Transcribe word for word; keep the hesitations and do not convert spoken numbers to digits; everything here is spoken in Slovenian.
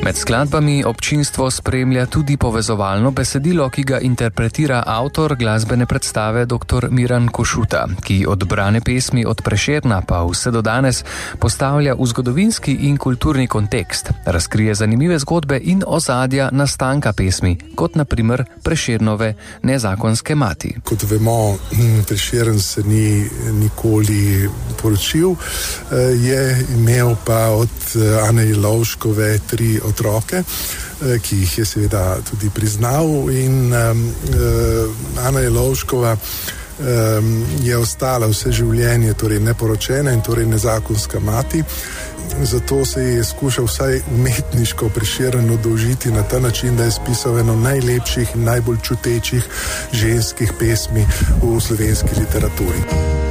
Med skladbami občinstvo spremlja tudi povezovalno besedilo, ki ga interpretira avtor glasbene predstave dr. Miran Košuta, ki od brane pesmi od Prešerna pa vse do danes postavlja v zgodovinski in kulturni kontekst, razkrije zanimive zgodbe in ozadja nastanka pesmi, kot na primer Prešernove Nezakonske mati. Kot vemo, Prešern se ni nikoli poročil, je imel pa od Ane Jelovškove tri otroke, ki jih je seveda tudi priznal, in um, Ana Jelovškova um, je ostala vse življenje torej neporočena in torej nezakonska mati. Zato se je skušal vsaj umetniško Prešeren oddolžiti na ta način, da je spisal eno najlepših in najbolj čutečih ženskih pesmi v slovenski literaturi.